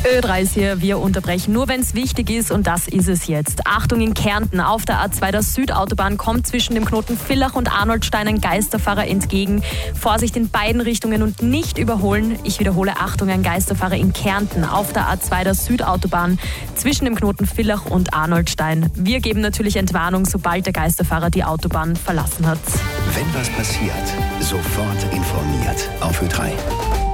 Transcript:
Ö3 ist hier, wir unterbrechen nur, wenn es wichtig ist, und das ist es jetzt. Achtung, in Kärnten auf der A2 der Südautobahn kommt zwischen dem Knoten Villach und Arnoldstein ein Geisterfahrer entgegen. Vorsicht in beiden Richtungen und nicht überholen. Ich wiederhole, Achtung, ein Geisterfahrer in Kärnten auf der A2 der Südautobahn zwischen dem Knoten Villach und Arnoldstein. Wir geben natürlich Entwarnung, sobald der Geisterfahrer die Autobahn verlassen hat. Wenn was passiert, sofort informiert auf Ö3.